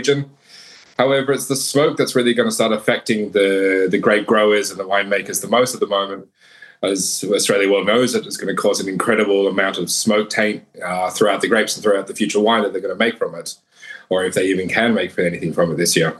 region. However, it's the smoke that's really going to start affecting the grape growers and the winemakers the most at the moment. As Australia well knows, it's going to cause an incredible amount of smoke taint throughout the grapes and throughout the future wine that they're going to make from it, or if they even can make anything from it this year.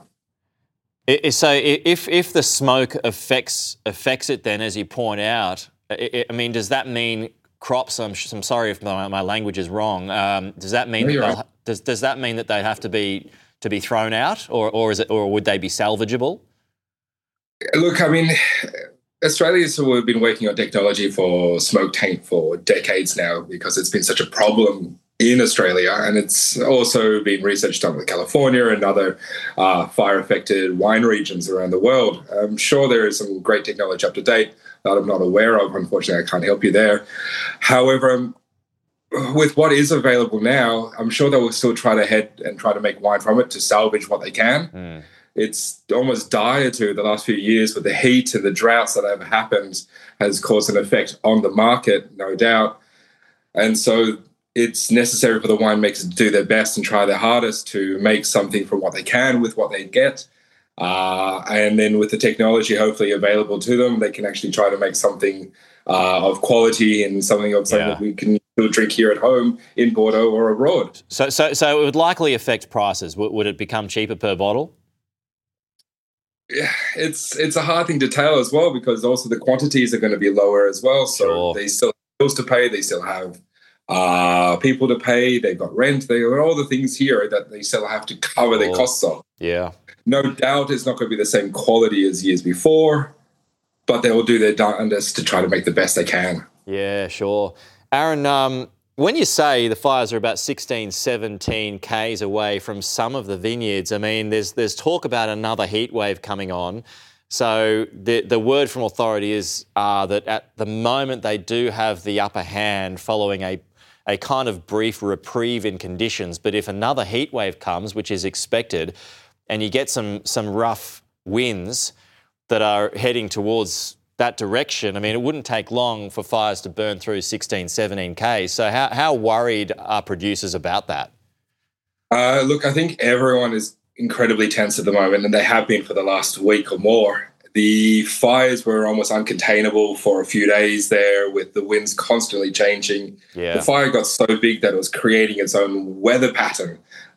So if the smoke affects it, then, as you point out, I mean, does that mean crops? I'm sorry if my language is wrong. Does that mean does that mean that they have to be thrown out, or would they be salvageable? Look, I mean, Australians who have been working on technology for smoke taint for decades now, because it's been such a problem in Australia, and it's also been research done with California and other fire-affected wine regions around the world. I'm sure there is some great technology up to date that I'm not aware of. Unfortunately, I can't help you there. However, with what is available now, I'm sure they will still try to make wine from it to salvage what they can. It's almost died to the last few years with the heat and the droughts that have happened has caused an effect on the market, no doubt. And so it's necessary for the winemakers to do their best and try their hardest to make something from what they can with what they get. And then with the technology hopefully available to them, they can actually try to make something of quality and something that we can drink here at home in Bordeaux or abroad. So it would likely affect prices. Would it become cheaper per bottle? Yeah, it's a hard thing to tell as well, because also the quantities are going to be lower as well. So They still have bills to pay. They still have people to pay. They've got rent. They've got all the things here that they still have to cover their costs of. Yeah. No doubt it's not going to be the same quality as years before, but they will do their darndest to try to make the best they can. Yeah, sure. Aaron, when you say the fires are about 16, 17 Ks away from some of the vineyards, I mean, there's talk about another heat wave coming on. So the word from authority is that at the moment they do have the upper hand following a kind of brief reprieve in conditions. But if another heat wave comes, which is expected, and you get some rough winds that are heading towards that direction, I mean, it wouldn't take long for fires to burn through 16, 17 Ks. So how worried are producers about that? Look, I think everyone is incredibly tense at the moment, and they have been for the last week or more. The fires were almost uncontainable for a few days there, with the winds constantly changing. Yeah. The fire got so big that it was creating its own weather pattern.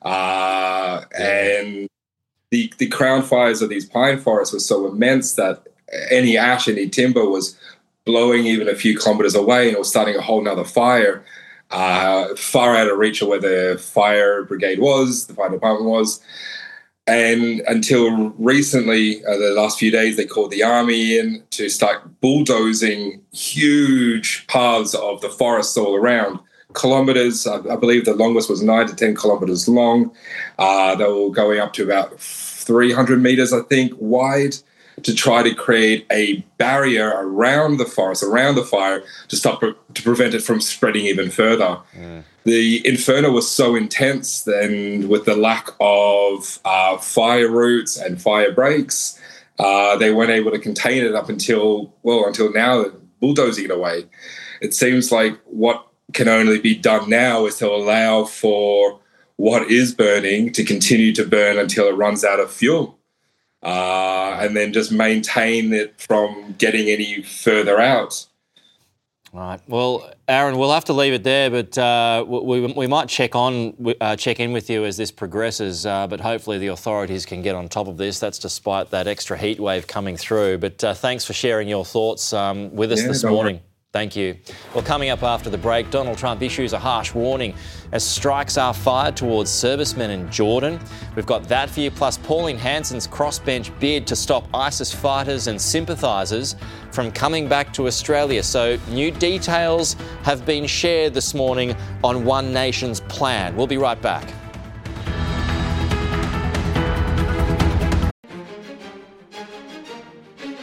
And the crown fires of these pine forests were so immense that any ash, any timber was blowing even a few kilometres away, and it was starting a whole nother fire far out of reach of where the fire brigade was, the fire department was. And until recently, the last few days, they called the army in to start bulldozing huge paths of the forests all around. Kilometres, I believe the longest was 9 to 10 kilometres long. They were going up to about 300 metres, I think, wide, to try to create a barrier around the forest, around the fire, to prevent it from spreading even further. The inferno was so intense, and with the lack of fire routes and fire breaks, they weren't able to contain it until now, bulldozing it away. It seems like what can only be done now is to allow for what is burning to continue to burn until it runs out of fuel. And then just maintain it from getting any further out. Right. Well, Aaron, we'll have to leave it there, but we might check in with you as this progresses. But hopefully the authorities can get on top of this. That's despite that extra heat wave coming through. But thanks for sharing your thoughts with us this morning. Thank you. Well, coming up after the break, Donald Trump issues a harsh warning as strikes are fired towards servicemen in Jordan. We've got that for you, plus Pauline Hanson's crossbench bid to stop ISIS fighters and sympathisers from coming back to Australia. So new details have been shared this morning on One Nation's plan. We'll be right back.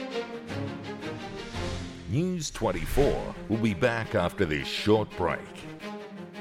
News 24 will be back after this short break.